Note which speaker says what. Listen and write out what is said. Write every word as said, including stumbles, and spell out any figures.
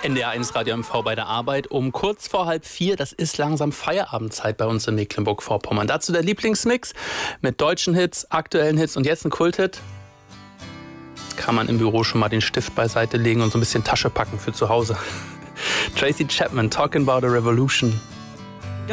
Speaker 1: N D R eins Radio M V bei der Arbeit um kurz vor halb vier. Das ist langsam Feierabendzeit bei uns in Mecklenburg-Vorpommern. Dazu der Lieblingsmix mit deutschen Hits, aktuellen Hits und jetzt ein Kulthit. Kann man im Büro schon mal den Stift beiseite legen und so ein bisschen Tasche packen für zu Hause. Tracy Chapman, Talking About a Revolution.